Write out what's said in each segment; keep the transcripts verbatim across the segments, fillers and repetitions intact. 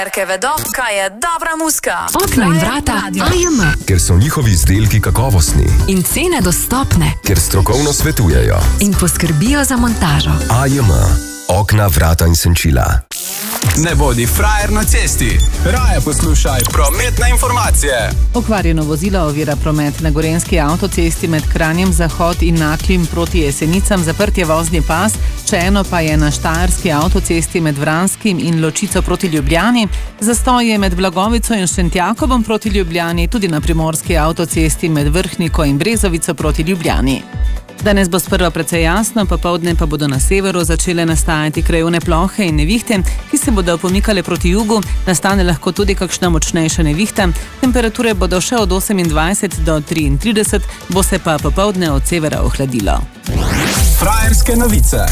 Ker vedo, kaj je dobra muzika. Okna in vrata A J M. Ker so njihovi izdelki kakovostni. In cene dostopne. Ker strokovno svetujejo. In poskrbijo za montažo. A J M. Okna, vrata in senčila. Ne bodi frajer na cesti. Raje poslušaj prometne informacije. Okvarjeno vozilo ovira promet na gorenjski avtocesti med Kranjem Zahod in Naklim proti Jesenicam, zaprt je vozni pas, še eno pa je na štajerski avtocesti med Vranskim in Ločico proti Ljubljani, zastoj je med Blagovico in Šentjakovom proti Ljubljani, tudi na primorski avtocesti med Vrhniko in Brezovico proti Ljubljani. Danes bo sprva precej jasno, popoldne pa bodo na severu začele nastajati krajevne plohe in nevihte, ki se bodo pomikale proti jugu, nastane lahko tudi kakšna močnejša nevihta. Temperature bodo še od osemindvajset do triintrideset, bo se pa popoldne od severa ohladilo. Frajerske novice.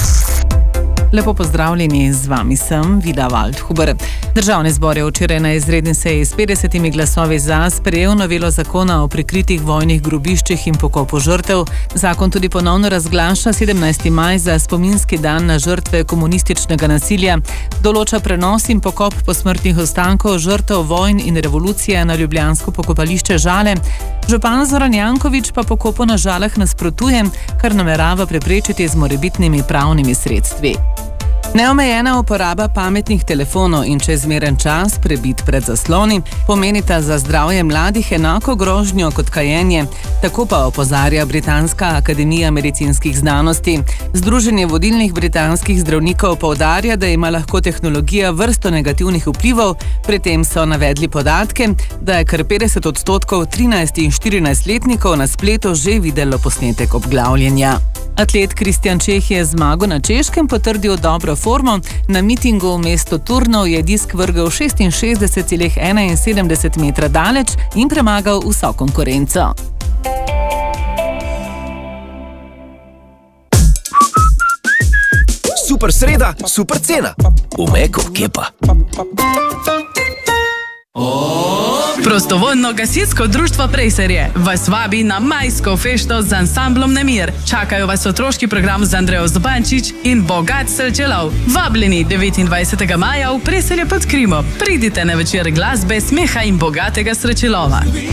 Lepo pozdravljeni, z vami sem Vida Waldhuber. Državni zbor je včeraj na izredni seji s petdesetimi glasovi za sprejel novelo zakona o prikritih vojnih grobiščih in pokopu žrtev. Zakon tudi ponovno razglaša sedemnajsti maj za spominski dan na žrtve komunističnega nasilja, določa prenos in pokop posmrtnih ostankov žrtev vojn in revolucije na ljubljansko pokopališče Žale. Župan Zoran Janković pa pokopu na Žalah nasprotuje, kar namerava preprečiti z morebitnimi pravnimi sredstvi. Neomejena uporaba pametnih telefonov in čezmeren čas, prebit pred zasloni, pomenita za zdravje mladih enako grožnjo kot kajenje. Tako pa opozarja Britanska akademija medicinskih znanosti. Združenje vodilnih britanskih zdravnikov poudarja, da ima lahko tehnologija vrsto negativnih vplivov, pri tem so navedli podatke, da je kar petdeset odstotkov trinajst- in štirinajstletnikov na spletu že videlo posnetek obglavljenja. Atlet Kristjan Čeh je zmago na Češkem potrdil dobro formo. Na mitingu v mestu Turnov je disk vrgel šestinšestdeset celih enainsedemdeset metra daleč in premagal vso konkurenco. Super sreda, super cena. V Meku, kje pa? Prostovoljno gasilsko društvo Prejserje vas vabi na majsko fešto z ansamblom Nemir. Čakajo vas otroški program z Andrejo Zupančič in bogat srečelov. Vabljeni devetindvajsetega maja v Prejserje pod Krimo. Pridite na večer glasbe, smeha in bogatega srečelova.